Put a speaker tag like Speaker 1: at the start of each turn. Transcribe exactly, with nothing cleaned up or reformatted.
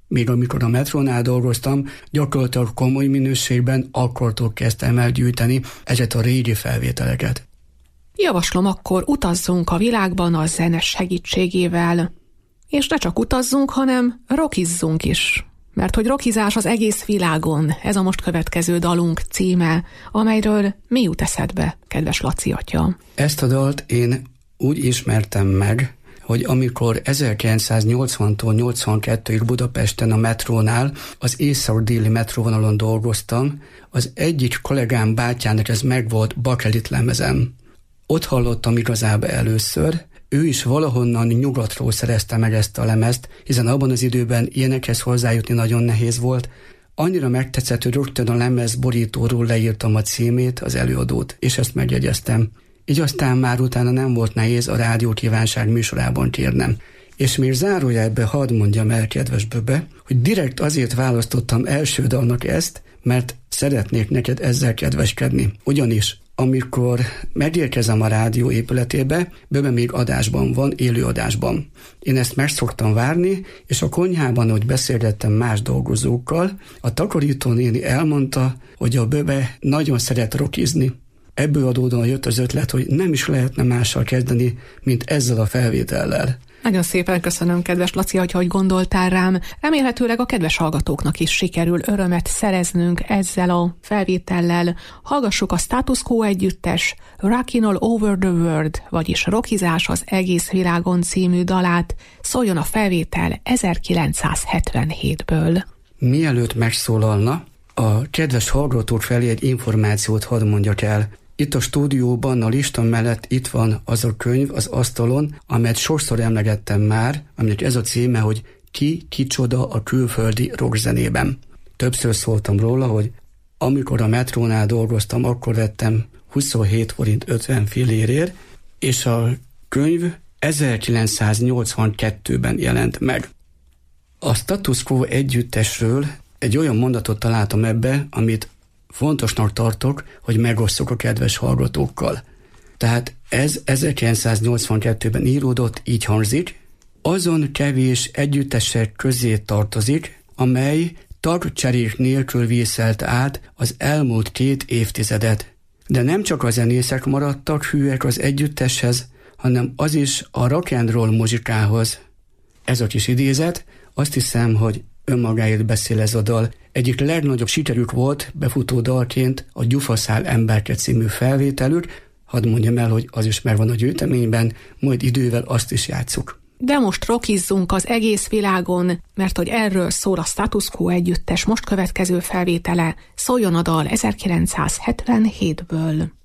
Speaker 1: Még amikor a Metrónál dolgoztam, gyakorlatilag komoly minőségben akkortól kezdtem el gyűjteni ezeket a régi felvételeket.
Speaker 2: Javaslom, akkor utazzunk a világban a zene segítségével. És ne csak utazzunk, hanem rockizzunk is. Mert hogy rockizás az egész világon, ez a most következő dalunk címe, amelyről mi jut eszedbe, kedves Laci atya?
Speaker 1: Ezt a dalt én úgy ismertem meg, hogy amikor ezerkilencszáznyolcvantól nyolcvankettőig Budapesten a Metrónál, az észak-déli metróvonalon dolgoztam, az egyik kollégám bátyjának ez megvolt bakelit lemezem. Ott hallottam igazából először, ő is valahonnan nyugatról szerezte meg ezt a lemezt, hiszen abban az időben ilyenekhez hozzájutni nagyon nehéz volt. Annyira megtetszett, hogy rögtön a lemez borítóról leírtam a címét, az előadót, és ezt megjegyeztem. Így aztán már utána nem volt nehéz a Rádió Kívánság műsorában kérnem. És még zárójelbe hadd mondjam el, kedves Böbe, hogy direkt azért választottam első dalnak ezt, mert szeretnék neked ezzel kedveskedni. Ugyanis amikor megérkezem a rádió épületébe, Böbe még adásban van, élő adásban. Én ezt meg szoktam várni, és a konyhában, hogy beszélgettem más dolgozókkal, a takarító néni elmondta, hogy a Böbe nagyon szeret rockizni. Ebből adódóan jött az ötlet, hogy nem is lehetne mással kezdeni, mint ezzel a felvétellel.
Speaker 2: Nagyon szépen köszönöm, kedves Laci, hogy gondoltál rám. Remélhetőleg a kedves hallgatóknak is sikerül örömet szereznünk ezzel a felvétellel. Hallgassuk a Status Quo együttes Rockin' All Over the World, vagyis Rockizás az egész világon című dalát. Szóljon a felvétel ezerkilencszázhetvenhétből.
Speaker 1: Mielőtt megszólalna, a kedves hallgatók felé egy információt hadd mondjak el. Itt a stúdióban a lista mellett itt van az a könyv az asztalon, amelyet sokszor emlegettem már, aminek ez a címe, hogy Ki, kicsoda a külföldi rockzenében. Többször szóltam róla, hogy amikor a Metrónál dolgoztam, akkor vettem huszonhét forint ötven fillérért, és a könyv ezerkilencszáznyolcvankettőben jelent meg. A Status Quo együttesről egy olyan mondatot találtam ebbe, amit fontosnak tartok, hogy megosszuk a kedves hallgatókkal. Tehát ez ezerkilencszáznyolcvankettőben íródott, így hangzik, azon kevés együttesek közé tartozik, amely tagcserék nélkül vészelt át az elmúlt két évtizedet. De nem csak a zenészek maradtak hűek az együtteshez, hanem az is a rock and roll muzsikához. Ez a kis idézet, azt hiszem, hogy önmagáért beszél ez a dal. Egyik legnagyobb sikerük volt befutó dalként a Gyufaszál emberke című felvételük. Hadd mondjam el, hogy az is megvan a gyűjteményben, majd idővel azt is játsszuk.
Speaker 2: De most rockizzunk az egész világon, mert hogy erről szól a Status Quo együttes most következő felvétele, szóljon a dal ezerkilencszázhetvenhétből.